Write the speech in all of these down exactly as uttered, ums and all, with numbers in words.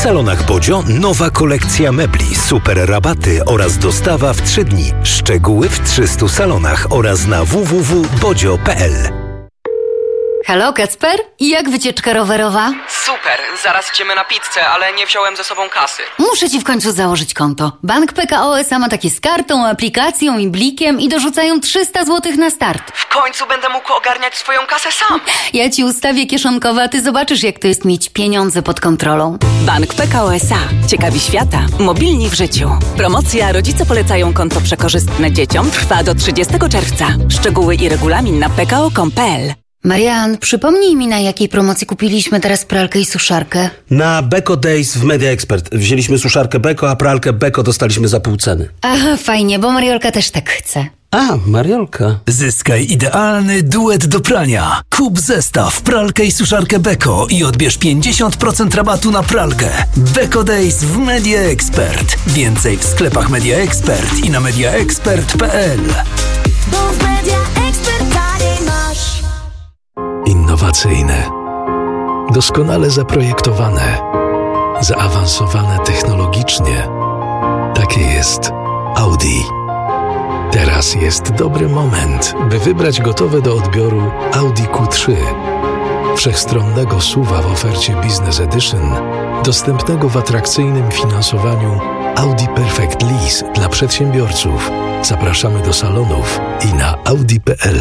salonach Bodzio nowa kolekcja mebli, super rabaty oraz dostawa w trzy dni. Szczegóły w trzystu salonach oraz na w w w kropka bodzio kropka p l. Halo, Kacper? I jak wycieczka rowerowa? Super, zaraz idziemy na pizzę, ale nie wziąłem ze sobą kasy. Muszę ci w końcu założyć konto. Bank P K O S A ma takie z kartą, aplikacją i blikiem i dorzucają trzysta złotych na start. W końcu będę mógł ogarniać swoją kasę sam. Ja ci ustawię kieszonkowe, a ty zobaczysz, jak to jest mieć pieniądze pod kontrolą. Bank P K O S A. Ciekawi świata. Mobilni w życiu. Promocja Rodzice polecają konto przekorzystne dzieciom trwa do trzydziestego czerwca. Szczegóły i regulamin na p k o kropka com kropka p l. Marian, przypomnij mi, na jakiej promocji kupiliśmy teraz pralkę i suszarkę. Na Beko Days w Media Expert. Wzięliśmy suszarkę Beko, a pralkę Beko dostaliśmy za pół ceny. Aha, fajnie, bo Mariolka też tak chce. A, Mariolka. Zyskaj idealny duet do prania. Kup zestaw pralkę i suszarkę Beko i odbierz pięćdziesiąt procent rabatu na pralkę. Beko Days w Media Expert. Więcej w sklepach Media Expert i na media expert kropka p l. Bo w Media Expert taniej masz. Innowacyjne, doskonale zaprojektowane, zaawansowane technologicznie. Takie jest Audi. Teraz jest dobry moment, by wybrać gotowe do odbioru Audi Q trzy. Wszechstronnego suva w ofercie Business Edition, dostępnego w atrakcyjnym finansowaniu Audi Perfect Lease dla przedsiębiorców. Zapraszamy do salonów i na audi kropka p l.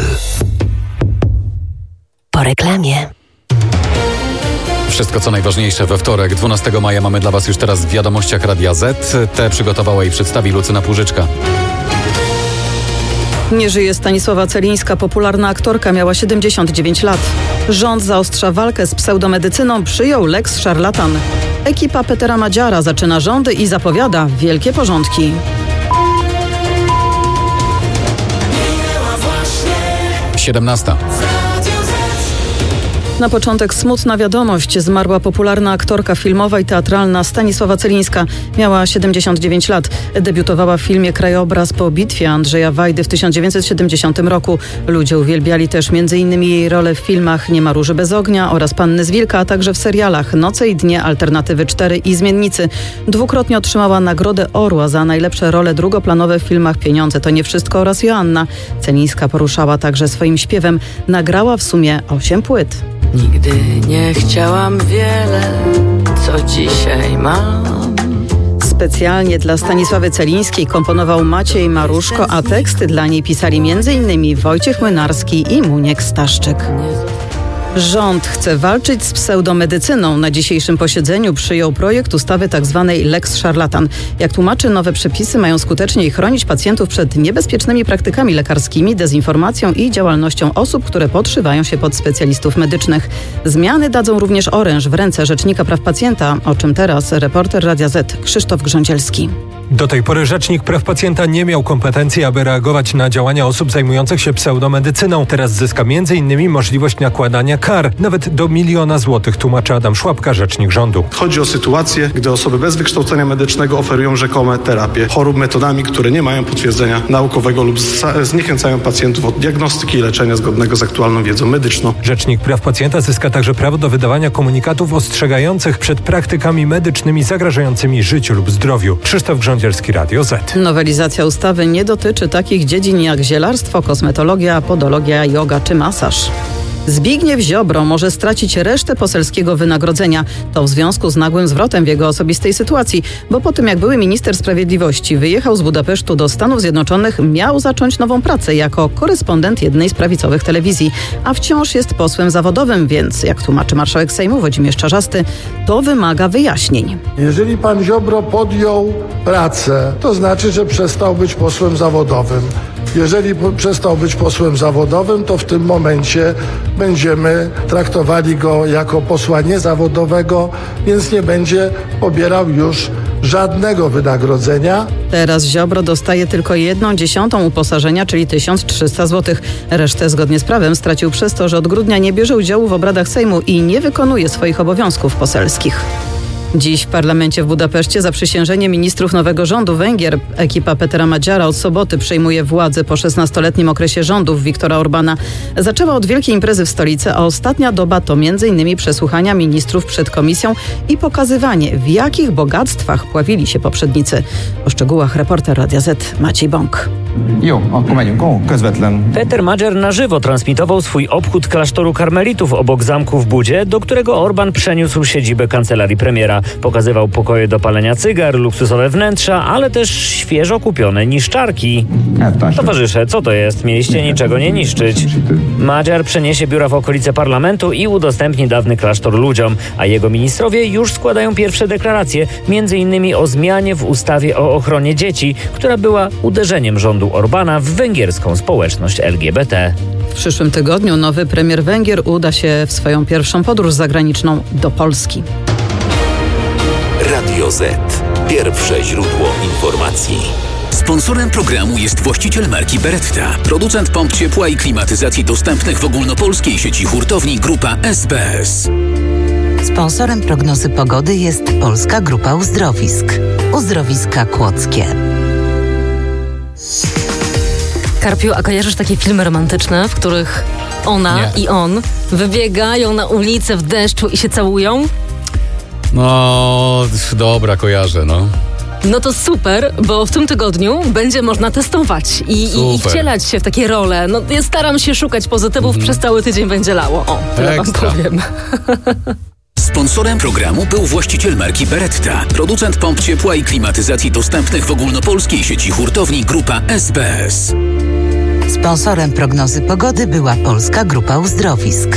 Po reklamie. Wszystko co najważniejsze we wtorek, dwunastego maja mamy dla Was już teraz w wiadomościach Radia Z. Te przygotowała i przedstawi Lucyna Płużyczka. Nie żyje Stanisława Celińska, popularna aktorka, miała siedemdziesiąt dziewięć lat. Rząd zaostrza walkę z pseudomedycyną, przyjął lex szarlatan. Ekipa Petera Madziara zaczyna rządy i zapowiada wielkie porządki. siedemnasta. Na początek smutna wiadomość. Zmarła popularna aktorka filmowa i teatralna Stanisława Celińska. Miała siedemdziesiąt dziewięć lat. Debiutowała w filmie Krajobraz po bitwie Andrzeja Wajdy w tysiąc dziewięćset siedemdziesiątym roku. Ludzie uwielbiali też m.in. jej rolę w filmach Nie ma róży bez ognia oraz Panny z Wilka, a także w serialach Noce i dnie, Alternatywy cztery i Zmiennicy. Dwukrotnie otrzymała Nagrodę Orła za najlepsze role drugoplanowe w filmach Pieniądze to nie wszystko oraz Joanna. Celińska poruszała także swoim śpiewem. Nagrała w sumie osiem płyt. Nigdy nie chciałam wiele, co dzisiaj mam. Specjalnie dla Stanisławy Celińskiej komponował Maciej Maruszko, a teksty dla niej pisali m.in. Wojciech Młynarski i Muniek Staszczyk. Rząd chce walczyć z pseudomedycyną. Na dzisiejszym posiedzeniu przyjął projekt ustawy tzw. lex szarlatan. Jak tłumaczy, nowe przepisy mają skutecznie chronić pacjentów przed niebezpiecznymi praktykami lekarskimi, dezinformacją i działalnością osób, które podszywają się pod specjalistów medycznych. Zmiany dadzą również oręż w ręce Rzecznika Praw Pacjenta, o czym teraz reporter Radia Z Krzysztof Grządzielski. Do tej pory Rzecznik Praw Pacjenta nie miał kompetencji, aby reagować na działania osób zajmujących się pseudomedycyną. Teraz zyska między innymi możliwość nakładania kar, nawet do miliona złotych, tłumaczy Adam Szłapka, rzecznik rządu. Chodzi o sytuacje, gdy osoby bez wykształcenia medycznego oferują rzekome terapie chorób metodami, które nie mają potwierdzenia naukowego lub zniechęcają pacjentów od diagnostyki i leczenia zgodnego z aktualną wiedzą medyczną. Rzecznik Praw Pacjenta zyska także prawo do wydawania komunikatów ostrzegających przed praktykami medycznymi zagrażającymi życiu lub zdrowiu. Krzysztof Grządzielski, Radio Z. Nowelizacja ustawy nie dotyczy takich dziedzin jak zielarstwo, kosmetologia, podologia, joga czy masaż. Zbigniew Ziobro może stracić resztę poselskiego wynagrodzenia. To w związku z nagłym zwrotem w jego osobistej sytuacji, bo po tym jak były minister sprawiedliwości wyjechał z Budapesztu do Stanów Zjednoczonych, miał zacząć nową pracę jako korespondent jednej z prawicowych telewizji, a wciąż jest posłem zawodowym, więc jak tłumaczy marszałek Sejmu Włodzimierz Czarzasty, to wymaga wyjaśnień. Jeżeli pan Ziobro podjął pracę, to znaczy, że przestał być posłem zawodowym. Jeżeli przestał być posłem zawodowym, to w tym momencie będziemy traktowali go jako posła niezawodowego, więc nie będzie pobierał już żadnego wynagrodzenia. Teraz Ziobro dostaje tylko jedną dziesiątą uposażenia, czyli tysiąc trzysta złotych. Resztę zgodnie z prawem stracił przez to, że od grudnia nie bierze udziału w obradach Sejmu i nie wykonuje swoich obowiązków poselskich. Dziś w parlamencie w Budapeszcie zaprzysiężenie ministrów nowego rządu Węgier. Ekipa Petera Magyara od soboty przejmuje władzę po szesnastoletnim okresie rządów Viktora Orbana. Zaczęła od wielkiej imprezy w stolicy, a ostatnia doba to m.in. przesłuchania ministrów przed komisją i pokazywanie, w jakich bogactwach pławili się poprzednicy. O szczegółach reporter Radia Z Maciej Bąk. Peter Magyar na żywo transmitował swój obchód klasztoru karmelitów obok zamku w Budzie, do którego Orban przeniósł siedzibę kancelarii premiera. Pokazywał pokoje do palenia cygar, luksusowe wnętrza, ale też świeżo kupione niszczarki. Towarzysze, co to jest? Mieliście niczego nie niszczyć. Magyar przeniesie biura w okolice parlamentu i udostępni dawny klasztor ludziom, a jego ministrowie już składają pierwsze deklaracje, między innymi o zmianie w ustawie o ochronie dzieci, która była uderzeniem rządu Orbana w węgierską społeczność L G B T. W przyszłym tygodniu nowy premier Węgier uda się w swoją pierwszą podróż zagraniczną do Polski. Radio Z. Pierwsze źródło informacji. Sponsorem programu jest właściciel marki Beretta, producent pomp ciepła i klimatyzacji dostępnych w ogólnopolskiej sieci hurtowni Grupa S B S. Sponsorem prognozy pogody jest Polska Grupa Uzdrowisk. Uzdrowiska Kłodzkie. Karpiu, a kojarzysz takie filmy romantyczne, w których ona Nie. i on wybiegają na ulicę w deszczu i się całują? No, dobra, kojarzę, no. No to super, bo w tym tygodniu będzie można testować i, i, i wcielać się w takie role. No ja staram się szukać pozytywów, mm. przez cały tydzień będzie lało. O, tyle wam powiem. Sponsorem programu był właściciel marki Beretta, producent pomp ciepła i klimatyzacji dostępnych w ogólnopolskiej sieci hurtowni Grupa S B S. Sponsorem prognozy pogody była Polska Grupa Uzdrowisk.